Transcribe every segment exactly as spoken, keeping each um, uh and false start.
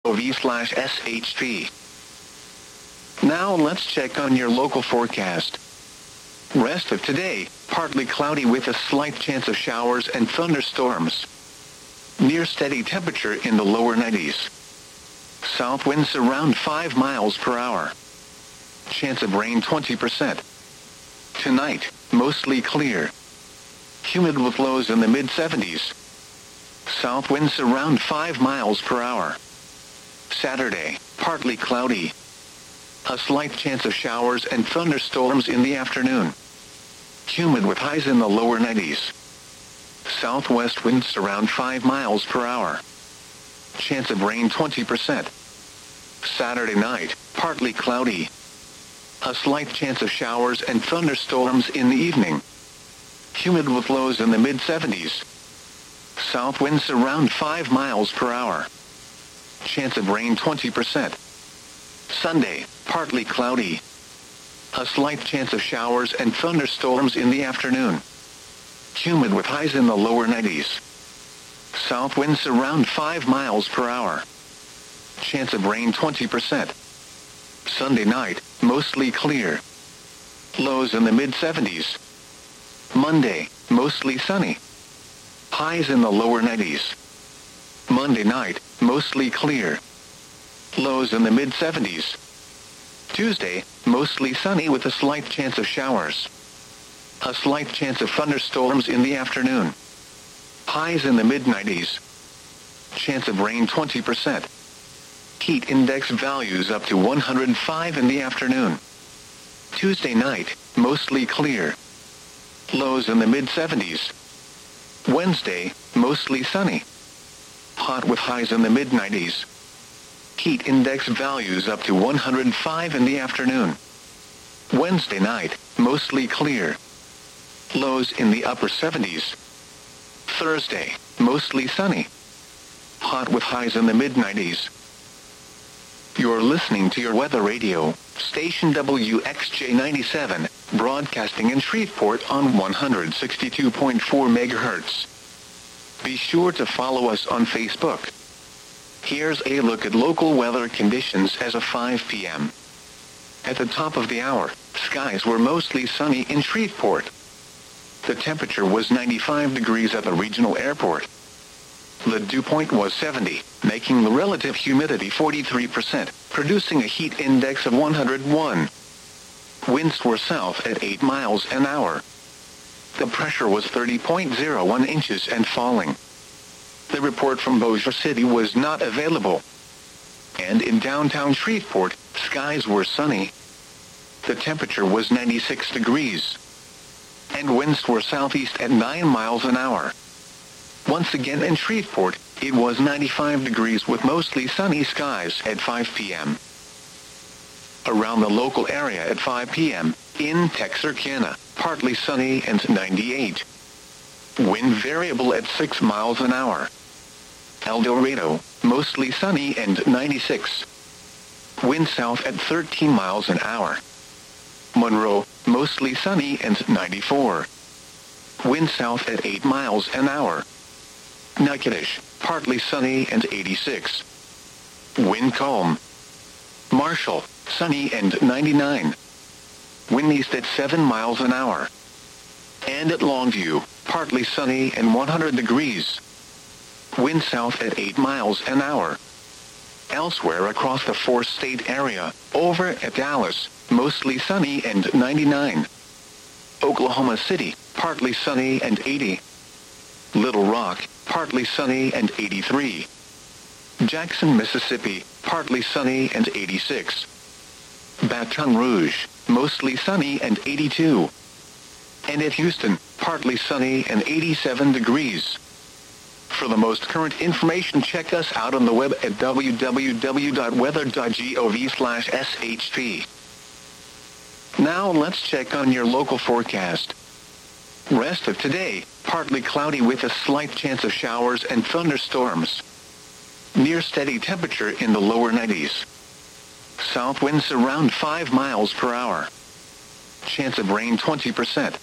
V slash S H P. Now let's check on your local forecast. Rest of today, partly cloudy with a slight chance of showers and thunderstorms. Near steady temperature in the lower nineties. South winds around five miles per hour. Chance of rain twenty percent. Tonight, mostly clear. Humid with lows in the mid seventies. South winds around five miles per hour. Saturday, partly cloudy. A slight chance of showers and thunderstorms in the afternoon. Humid with highs in the lower nineties. Southwest winds around five miles per hour. Chance of rain twenty percent. Saturday night, partly cloudy. A slight chance of showers and thunderstorms in the evening. Humid with lows in the mid seventies. South winds around five miles per hour. Chance of rain twenty percent. Sunday, partly cloudy. A slight chance of showers and thunderstorms in the afternoon. Humid with highs in the lower nineties. South winds around five miles per hour. Chance of rain twenty percent. Sunday night, mostly clear. Lows in the mid seventies. Monday, mostly sunny. Highs in the lower nineties. Monday night, mostly clear. Lows in the mid seventies. Tuesday, mostly sunny with a slight chance of showers. A slight chance of thunderstorms in the afternoon. Highs in the mid nineties. Chance of rain twenty percent. Heat index values up to one hundred five in the afternoon. Tuesday night, mostly clear. Lows in the mid seventies. Wednesday, mostly sunny. Hot with highs in the mid nineties. Heat index values up to one hundred five in the afternoon. Wednesday night, mostly clear. Lows in the upper seventies. Thursday, mostly sunny. Hot with highs in the mid nineties. You're listening to your weather radio, station W X J ninety-seven, broadcasting in Shreveport on one hundred sixty-two point four megahertz. Be sure to follow us on Facebook. Here's a look at local weather conditions as of five p m At the top of the hour, skies were mostly sunny in Shreveport. The temperature was ninety-five degrees at the regional airport. The dew point was seventy, making the relative humidity forty-three percent, producing a heat index of one hundred one. Winds were south at eight miles an hour. The pressure was thirty point zero one inches and falling. The report from Bossier City was not available. And in downtown Shreveport, skies were sunny. The temperature was ninety-six degrees. And winds were southeast at nine miles an hour. Once again in Shreveport, it was ninety-five degrees with mostly sunny skies at five p m Around the local area at five p m, in Texarkana, partly sunny and ninety-eight. Wind variable at six miles an hour. El Dorado, mostly sunny and ninety-six. Wind south at thirteen miles an hour. Monroe, mostly sunny and ninety-four. Wind south at eight miles an hour. Natchitoches, partly sunny and eighty-six. Wind calm. Marshall, sunny and ninety-nine. Wind east at seven miles an hour. And at Longview, partly sunny and one hundred degrees. Wind south at eight miles an hour. Elsewhere across the four-state area, over at Dallas, mostly sunny and ninety-nine. Oklahoma City, partly sunny and eighty. Little Rock, partly sunny and eighty-three. Jackson, Mississippi, partly sunny and eighty-six. Baton Rouge, mostly sunny and eighty-two. And at Houston, partly sunny and eighty-seven degrees. For the most current information, check us out on the web at w w w dot weather dot gov slash S H P. Now let's check on your local forecast. Rest of today, partly cloudy with a slight chance of showers and thunderstorms. Near steady temperature in the lower nineties. South winds around five miles per hour. Chance of rain twenty percent.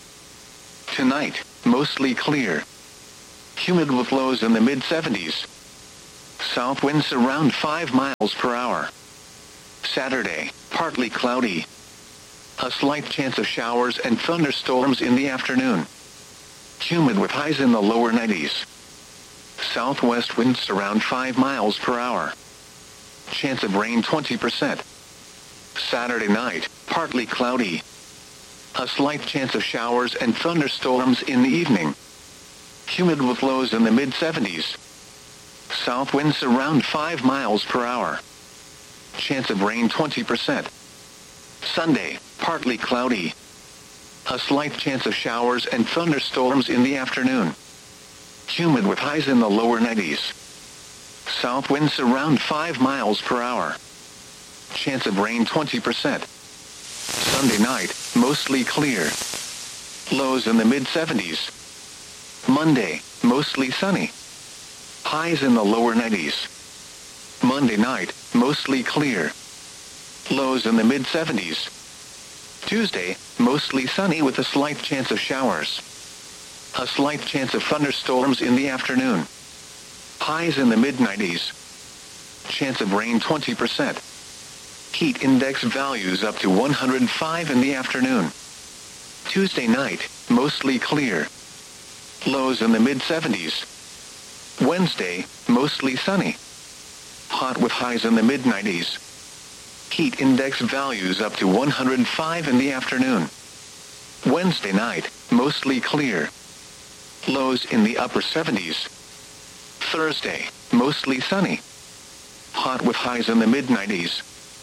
Tonight, mostly clear. Humid with lows in the mid seventies. South winds around five miles per hour. Saturday, partly cloudy. A slight chance of showers and thunderstorms in the afternoon. Humid with highs in the lower nineties. Southwest winds around five miles per hour. Chance of rain twenty percent. Saturday night, partly cloudy. A slight chance of showers and thunderstorms in the evening. Humid with lows in the mid seventies. South winds around five miles per hour. Chance of rain twenty percent. Sunday, partly cloudy. A slight chance of showers and thunderstorms in the afternoon. Humid with highs in the lower nineties. South winds around five miles per hour. Chance of rain twenty percent. Sunday night, mostly clear. Lows in the mid seventies. Monday, mostly sunny. Highs in the lower nineties. Monday night, mostly clear. Lows in the mid seventies. Tuesday, mostly sunny with a slight chance of showers. A slight chance of thunderstorms in the afternoon. Highs in the mid nineties. Chance of rain twenty percent. Heat index values up to one hundred five in the afternoon. Tuesday night, mostly clear. Lows in the mid seventies. Wednesday, mostly sunny. Hot with highs in the mid nineties. Heat index values up to one hundred five in the afternoon. Wednesday night, mostly clear. Lows in the upper seventies. Thursday, mostly sunny. Hot with highs in the mid nineties.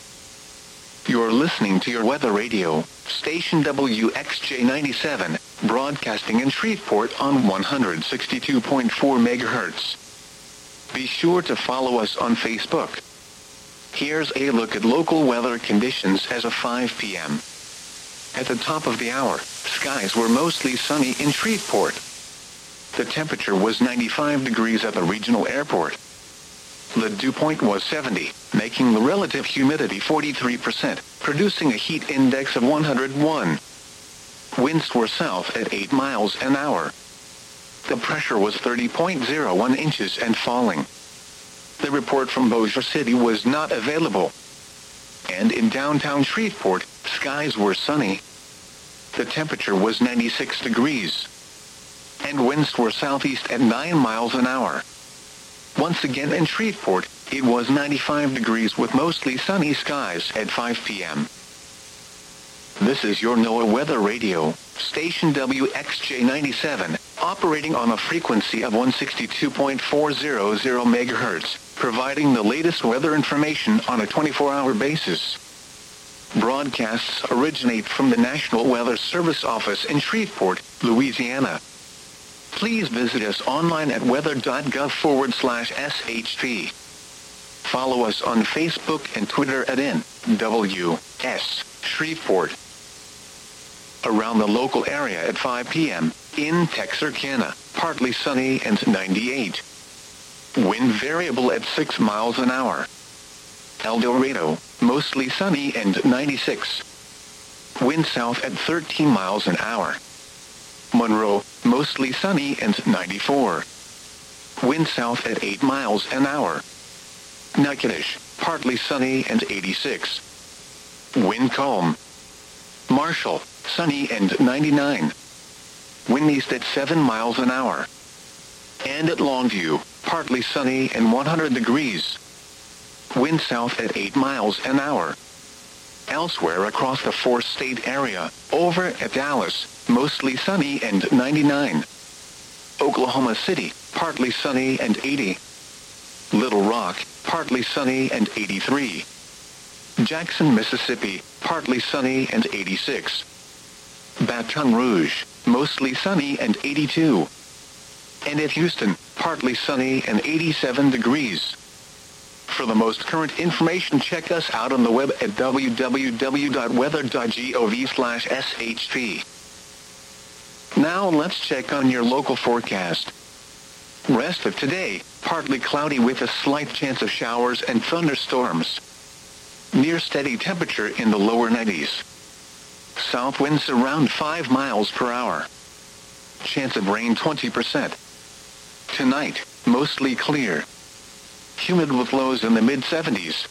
You're listening to your weather radio, station W X J ninety-seven, broadcasting in Shreveport on one hundred sixty-two point four megahertz. Be sure to follow us on Facebook. Here's a look at local weather conditions as of five p.m. At the top of the hour, skies were mostly sunny in Shreveport. The temperature was ninety-five degrees at the regional airport. The dew point was seventy, making the relative humidity forty-three percent, producing a heat index of one hundred one. Winds were south at eight miles an hour. The pressure was thirty point zero one inches and falling. The report from Bossier City was not available. And in downtown Shreveport, skies were sunny. The temperature was ninety-six degrees. And winds were southeast at nine miles an hour. Once again in Shreveport, it was ninety-five degrees with mostly sunny skies at five p.m. This is your NOAA Weather Radio, station W X J ninety-seven, operating on a frequency of one hundred sixty-two point four hundred megahertz, providing the latest weather information on a twenty-four hour basis. Broadcasts originate from the National Weather Service office in Shreveport, Louisiana. Please visit us online at weather.gov forward slash SHP. Follow us on Facebook and Twitter at N W S Shreveport. Around the local area at five p.m., in Texarkana, partly sunny and ninety-eight. Wind variable at six miles an hour. El Dorado, mostly sunny and ninety-six. Wind south at thirteen miles an hour. Monroe, mostly sunny and ninety-four. Wind south at eight miles an hour. Natchitoches, partly sunny and eighty-six. Wind calm. Marshall, sunny and ninety-nine. Wind east at seven miles an hour. And at Longview, partly sunny and one hundred degrees. Wind south at eight miles an hour. Elsewhere across the four-state area, over at Dallas, mostly sunny and ninety-nine. Oklahoma City, partly sunny and eighty. Little Rock, partly sunny and eighty-three. Jackson, Mississippi, partly sunny and eighty-six. Baton Rouge, mostly sunny and eighty-two. And at Houston, partly sunny and eighty-seven degrees. For the most current information, check us out on the web at w w w dot weather dot gov slash S H P. Now let's check on your local forecast. Rest of today, partly cloudy with a slight chance of showers and thunderstorms. Near steady temperature in the lower nineties. South winds around five miles per hour. Chance of rain twenty percent. Tonight, mostly clear. humid with lows in the mid seventies.